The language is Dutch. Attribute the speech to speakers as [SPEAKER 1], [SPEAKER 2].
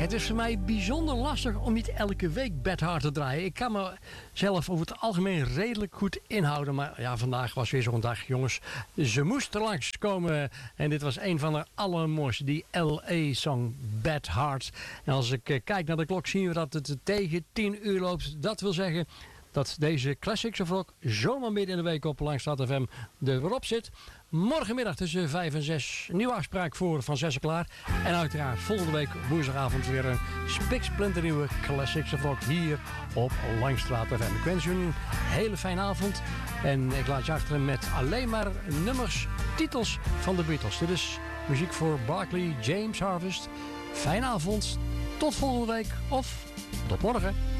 [SPEAKER 1] Het is voor mij bijzonder lastig om niet elke week Beth Hart te draaien. Ik kan mezelf over het algemeen redelijk goed inhouden. Maar ja, vandaag was weer zo'n dag, jongens. Ze moest er langskomen. En dit was een van de allermooiste. Die L.A.-song Beth Hart. En als ik kijk naar de klok zien we dat het tegen 10 uur loopt. Dat wil zeggen dat deze Classics of Rock zomaar midden in de week op Langstraat FM er weer op zit. Morgenmiddag tussen 5 en 6 nieuwe afspraak voor Van 6 klaar. En uiteraard volgende week woensdagavond weer een spiksplinternieuwe Classics of Rock hier op Langstraat FM. Ik wens jullie een hele fijne avond. En ik laat je achter met alleen maar nummers, titels van de Beatles. Dit is muziek voor Barclay James Harvest. Fijne avond, tot volgende week of tot morgen.